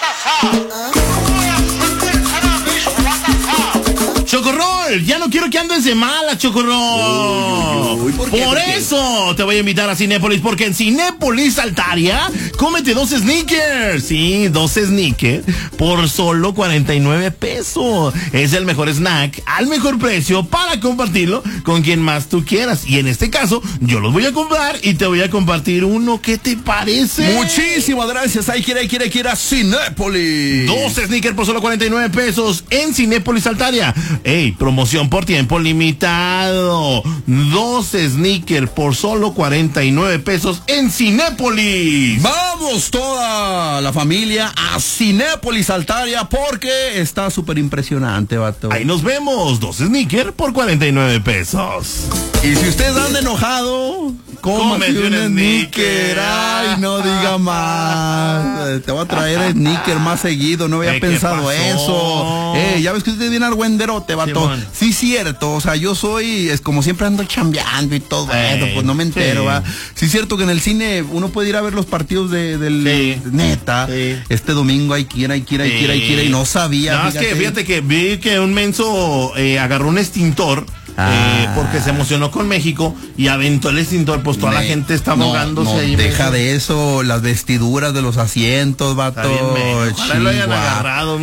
Chocorrol, ya no quiero que andes de mala, Chocorrol. Por eso te voy a invitar a Cinépolis, porque en Cinépolis Altaria, cómete 2 sneakers. Sí, 2 sneakers por solo 49 pesos. Es el mejor snack al mejor precio para compartirlo con quien más tú quieras. Y en este caso, yo los voy a comprar y te voy a compartir uno. ¿Qué te parece? Muchísimas gracias. Ahí quiera Cinépolis. 2 sneakers por solo 49 pesos en Cinépolis Altaria. Ey, promoción por tiempo limitado. 2 sneakers por solo 49 pesos en Cinépolis. Vamos toda la familia a Cinépolis Altaria porque está súper impresionante, vato. Ahí nos vemos. 2 sneakers por 49 pesos. Y si usted anda enojado, cómete un sneaker. Ay, no diga más. Te voy a traer sneaker más seguido. No había pensado eso. Ya ves que usted viene argüenderote, vato. Sí, cierto. O sea, yo soy, es como siempre ando chambeando y todo eso, pues no me entero, va. Sí, cierto que en el cine uno puede ir a ver los partidos del neta. Este domingo hay que ir y no sabía. No, es que fíjate que vi que un menso agarró un extintor. Porque se emocionó con México y aventó el extintor, pues toda la gente está ahogándose ahí. Deja de eso, las vestiduras de los asientos, vato. Ojalá lo hayan agarrado,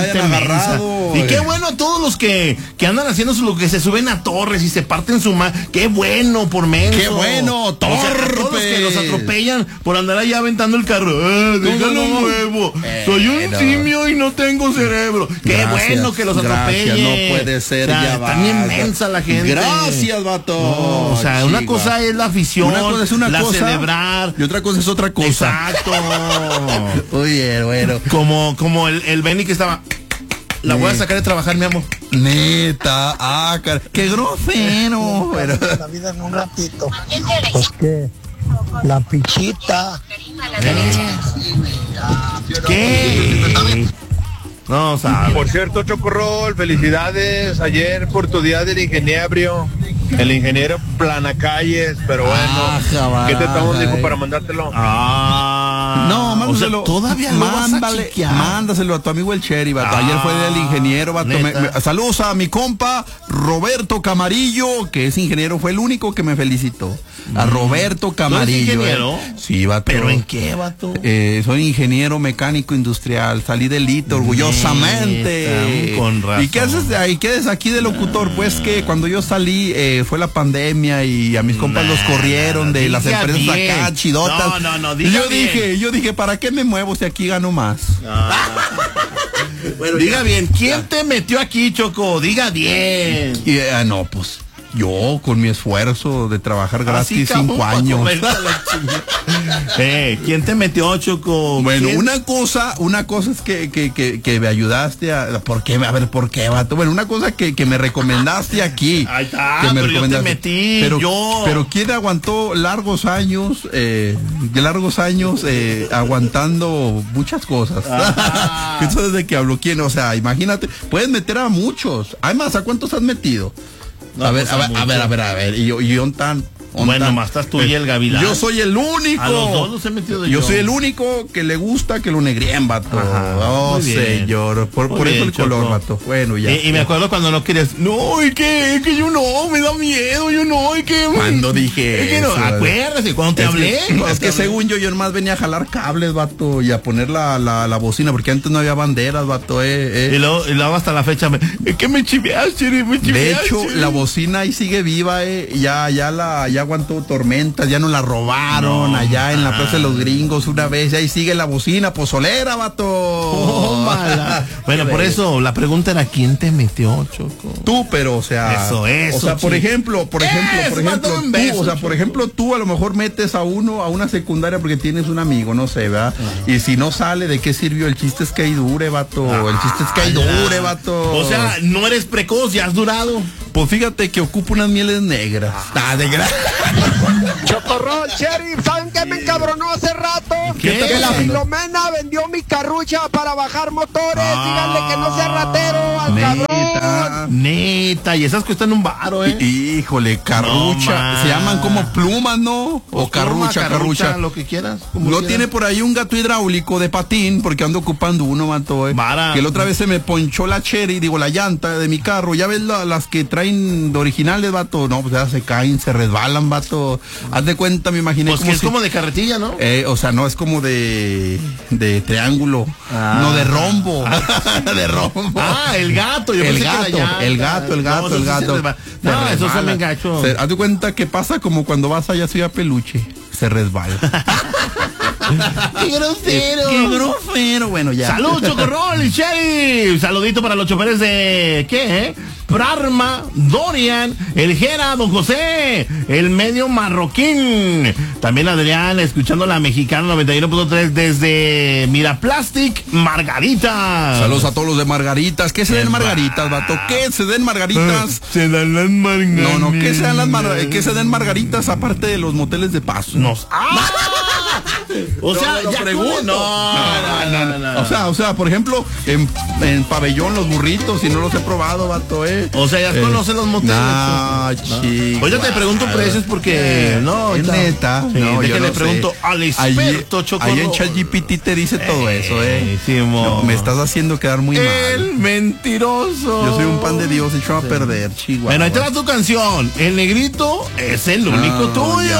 Y qué bueno todos los que andan haciendo lo que se suben a torres y se parten su mano. Qué bueno por menso. Qué bueno, torpe. O sea, todos los que los atropellan por andar allá aventando el carro. Déjalo nuevo. Soy un simio y no tengo cerebro. Qué bueno que los atropellen. No puede ser, ya va. Está bien inmensa la gente. Gracias, vato. No, o sea, una cosa es la afición, una cosa es una cosa, celebrar. Y otra cosa es otra cosa. Exacto. Muy bien, bueno. Como el Benny que estaba. La voy a sacar de trabajar, mi amor. Neta, qué grosero. Pero la vida en un ratito. Pues que la pichita. ¿Qué? No, sabe. Por cierto, Chocorrol, felicidades ayer por tu día del ingeniero. El ingeniero Planacalles, pero bueno. ¿Qué te estamos dijo para mandártelo? No, mándaselo. O sea, todavía mándaselo a tu amigo el Cherry, vato. Ayer fue del ingeniero, vato. Saludos a mi compa Roberto Camarillo, que es ingeniero, fue el único que me felicitó. A Roberto Camarillo. ¿No es ingeniero? Sí, vato. ¿Pero en qué, vato? Soy ingeniero mecánico industrial. Salí del ITO orgullosamente. Con razón. ¿Y qué haces ahí? ¿Qué eres aquí de locutor? Pues que cuando yo salí fue la pandemia y a mis compas los corrieron de las empresas acá chidotas. No, yo dije, ¿para qué me muevo si aquí gano más? Bueno, diga bien, ¿quién te metió aquí, Choco? Diga bien. No, pues yo con mi esfuerzo de trabajar gratis 5 años. ¿Quién te metió, Choco? Bueno, una cosa es que me ayudaste ¿por qué? A ver, ¿por qué, vato? Bueno, una cosa que me recomendaste aquí. Ahí está, pero yo te metí, pero ¿quién aguantó largos años aguantando muchas cosas? Eso desde que hablo, ¿quién? O sea, imagínate, puedes meter a muchos. Además, ¿a cuántos has metido? No, a ver. Y tan. Bueno, más estás tú y el Gavilán. Yo soy el único. A los dos los he metido yo soy el único que le gusta que lo negrien, vato. Señor. Por bien, eso el Choco. color, vato. Bueno, ya. Y me acuerdo cuando no querías. No, es que yo no, me da miedo, yo no, es que. Cuando dije. Es que no, acuérdate, cuando te hablé. Es que según yo nomás venía a jalar cables, vato, y a poner la bocina, porque antes no había banderas, vato, Y luego hasta la fecha es que me chiveaste, De hecho, la bocina ahí sigue viva, ya aguantó tormentas, ya no la robaron allá en la Plaza de los Gringos una vez, ahí sigue la bocina pozolera, vato. Bueno, por eso la pregunta era ¿quién te metió, Choco? Tú, pero o sea, eso, o sea, por ejemplo, tú a lo mejor metes a una secundaria porque tienes un amigo, no sé, ¿verdad? Y si no sale, ¿de qué sirvió? El chiste es que hay dure, vato. El chiste es que hay dure, vato. O sea, no eres precoz, ya has durado. Pues fíjate que ocupo unas mieles negras. Choco, Chocorrol, Sheriff, ¿saben qué me encabronó hace rato? ¿Qué? Que la Filomena vendió mi carrucha para bajar motores. Díganle que no sea ratero al cabrón. Neta, y esas cuestan un varo, Híjole, carrucha. Se llaman como plumas, ¿no? O carrucha. Lo que quieras. No tiene por ahí un gato hidráulico de patín, porque ando ocupando uno, vato, que la otra vez se me ponchó la cherry, la llanta de mi carro. Ya ves las que traen de originales, vato. No, pues ya se caen, se resbalan, vato. Haz de cuenta, me imaginé. Pues que es como de carretilla, ¿no? O sea, no, es como de triángulo. No, de rombo. De rombo. El gato. El gato. No, eso se me enganchó. Haz de cuenta que pasa como cuando vas allá a Ciudad Peluche. Se resbala. ¡Qué grosero! ¡Qué grosero! Bueno, ya. ¡Salud, Chocorrol y Sheriff! Saludito para los choferes de... ¿Qué, Prarma, Dorian, El Jera, Don José, El Medio Marroquín. También Adrián, escuchando la Mexicana 91.3 desde Miraplastic, Margaritas. Saludos a todos los de Margaritas. ¿Qué se den Margaritas, vato? ¿Qué se den Margaritas? Se dan las Margaritas. No, ¿qué se den Margaritas aparte de los moteles de paso? O sea, ya pregunto. No. O sea, por ejemplo, en Pabellón los burritos, y no los he probado, vato, O sea, ya conocen los moteles. Chico. Oye, te pregunto precios porque es neta. Sí, no, yo le pregunto al experto Chocorrol. Ahí en ChatGPT te dice todo eso, Sí, me estás haciendo quedar muy mal. El mentiroso. Yo soy un pan de Dios hecho a perder, chihuahua. Bueno, ahí te va tu canción. El negrito es el único tuyo.